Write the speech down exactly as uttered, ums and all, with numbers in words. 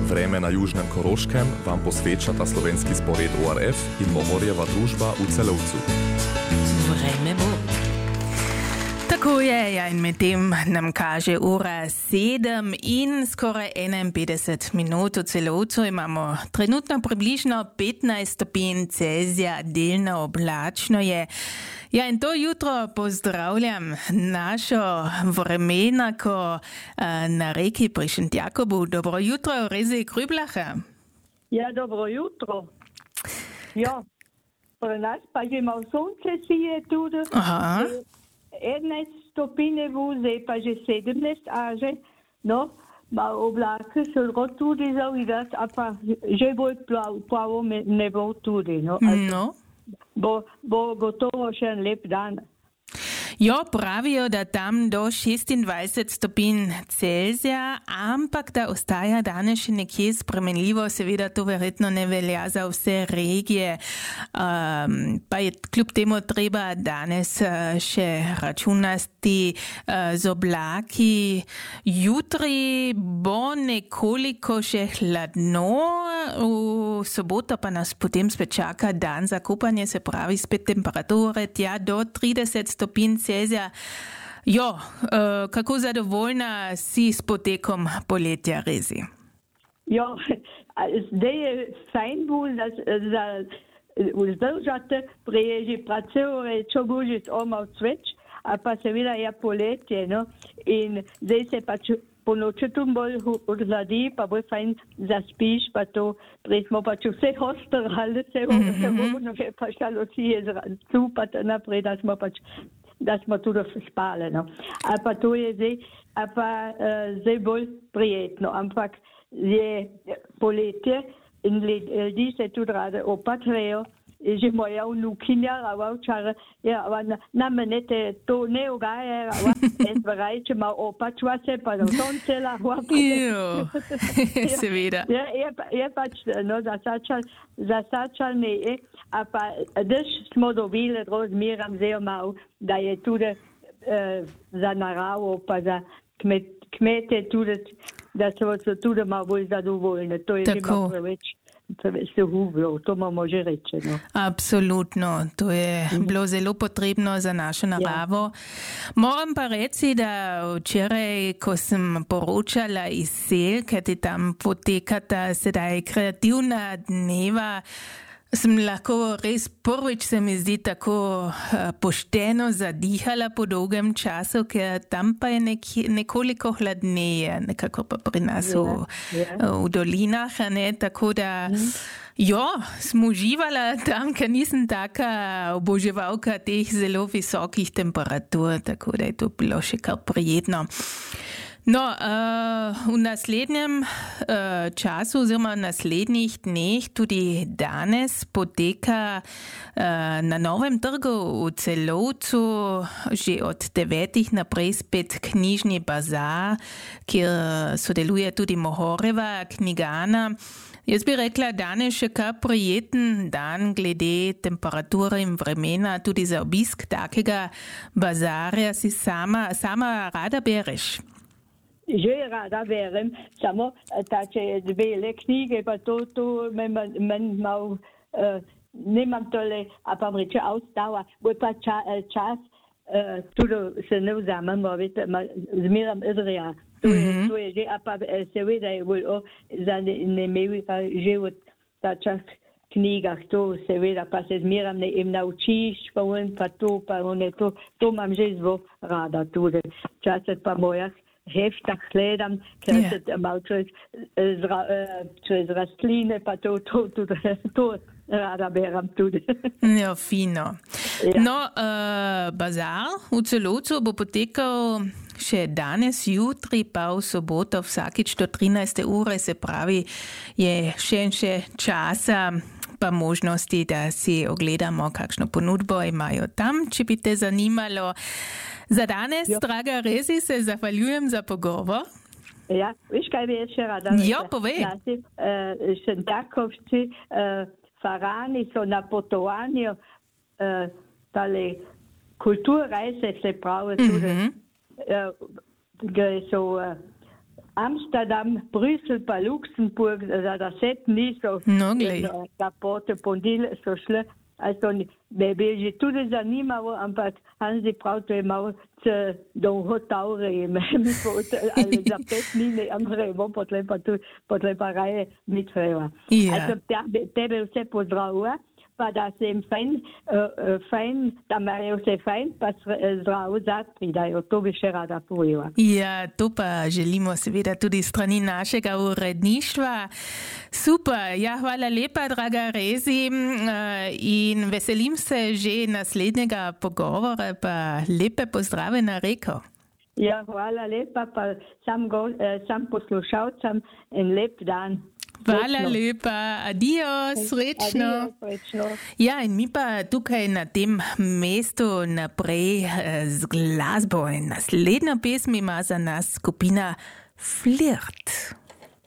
Vreme na južnem Koroškem vam posvečata slovenski spored O R F in Mohorjeva družba v Celovcu. Vreme bo. Tako je, ja, in medtem nam kaže ura sedem in skoraj enainpetdeset minut v Celovcu. Imamo trenutno približno petnajst stopinj Celzija, delno oblačno je. Ja, in to jutro pozdravljam našo vremenako na reki pri Šentjakobu. Dobro jutro, Rezi Krüblacher. Ja, dobro jutro. Ja, pri nas pa že malo sonce sije tudi. Aha. enajst stopinj vuze, pa že sedemnajst, a že, no, malo oblake so tudi zavidati, a pa že bolj plavo nebo tudi, no. No. Bo, bo gotovo še en lep dan. Jo, pravijo, da tam do šestindvajset stopinj Celzija, ampak da ostaja danes še nekje spremenljivo, seveda to verjetno ne velja za vse regije, um, pa je kljub temu treba danes še računati uh, z oblaki. Jutri bo nekoliko še hladno, v soboto pa nas potem spet čaka dan za kopanje, se pravi spet temperature tja do trideset stopinj Celzija. Jo, uh, kako zadovoljna si s potekom poletja, Rezi? Jo, zdaj je fajn bo za, za vzdržati, prej že pracuje, čo božiť omal cveč, a pa seveda je poletje, no, in zdaj se pač po noči tu bolj odhladí, pa bolj fajn zaspíš, pa to, prej smo pač vse ostarali, se ono, že pa šalo si je tu, pa to naprej, da smo pač da smo tudi spali, no. A pa to je zdaj, a pa uh, zdaj bolj prijetno, ampak je poletje in ljudi se tudi rade opatrejo. Že moja vnukinja, rava včara, ja, na, na mene te to ne ugaja, rava, en zvaraj, če ma opačva se, pa da sonce lahva. Jo, seveda. Ja, je, je pač, no, zasačal, zasačal ne je, a pa dež smo dobili rozmeram zelo malo, da je tudi eh, za naravo, pa za kmet, kmete tudi, da so se tudi malo bolj zadovoljni. To je že malo preveč. Se hublo, to imamo že reče. No. Absolutno, to je mm. bilo zelo potrebno za našo naravo. Ja. Moram pa reči, da včeraj, ko sem poročala iz sel, ker ti tam potekata sedaj kreativna dneva, sem lahko res prvič se mi zdi tako pošteno zadihala po dolgem času, ker tam pa je neki, nekoliko hladneje, nekako pa pri nas ja, v, ja. v dolinah, ne, tako da mm. jo, sem uživala tam, ker nisem taka oboževalka teh zelo visokih temperatur, tako da je to bilo še kar prijetno. No, uh, v naslednjem uh, času oziroma v naslednjih dneh, tudi danes, poteka uh, na Novem trgu v Celovcu že od devetih naprej spet knjižni bazar, kjer sodeluje tudi Mohorjeva knjigana. Jaz bi rekla, danes še kar prijeten dan glede temperature in vremena, tudi za obisk takega bazarja si sama, sama rada bereš. Že rada berem, samo ta, če je dvele knjige, pa to, to men, men mal, uh, nemam tole, a pa reče, avstava, bo pa ča, čas, uh, tudi se ne vzamem, vete, zmeram izreja. To, mm-hmm. to je že, a pa seveda je bolj, o, za ne, ne mevi pa že v ta čas knjigah, to seveda, pa se zmeram ne im naučiš, pa on pa to, pa on je to, to mam že zelo rada tudi. Časet pa mojah heftah gledam, ker yeah. se malo čez, zra, čez rastline, pa to, to, to, to, to rada beram tudi. Ja, fino. Ja. No, uh, bazar v Celovcu bo potekal še danes, jutri, pa v soboto vsakič do trinajste ure, se pravi, je še in še časa, pa možnosti, da si ogledamo, kakšno ponudbo imajo tam, če bi te zanimalo. Za danes, jo. Draga Rezi, se zahvaljujem za pogovor. Ja, veš, kaj bi še rada rekla? Jo, povej. Uh, Šentjakovci, uh, farani so na potovanju, uh, tale kulturreise se pravi tudi, mm-hmm. uh, gre so uh, Amsterdam, Brüssel, pa Luxemburg, da, da set niso kapote pondile, so šle. Also, me bi že tudi zanimalo, ampak Hansi prav, to je malo dolgo taure ime. Ali za pet dni ne gremo, potem pa tu, potem pa raje mi treba. Also, tebe vse pozdravlja, pa da se jim fajn, fajn, da imajo vse fajn, pa zdravo zad pridajo. To bi še rada povedala. Ja, to pa želimo seveda tudi strani našega uredništva. Super, ja, hvala lepa, draga Rezi, in veselim se že naslednjega pogovora, pa lepe pozdrave na Reko. Ja, hvala lepa, pa sam, go, sam poslušalcem en lep dan. Hvala lepa, adijo, srečno. Adijo, srečno. Ja, in mi pa tukaj na tem mestu naprej z glasbo. In naslednjo pesmi ima za nas skupina Flirt.